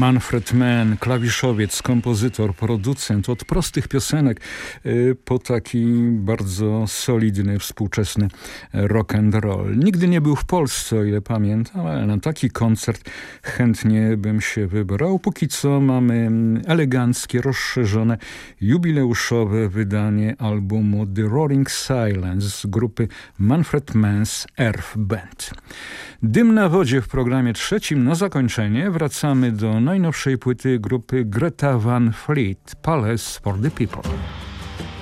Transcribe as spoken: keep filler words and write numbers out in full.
Manfred Mann, klawiszowiec, kompozytor, producent, od prostych piosenek po taki bardzo solidny, współczesny rock and roll. Nigdy nie był w Polsce, o ile pamiętam, ale na taki koncert chętnie bym się wybrał. Póki co mamy eleganckie, rozszerzone, jubileuszowe wydanie albumu The Roaring Silence z grupy Manfred Mann's Earth Band. Dym na wodzie w programie trzecim. Na zakończenie wracamy do najnowszej płyty grupy Greta Van Fleet, Palace for the People.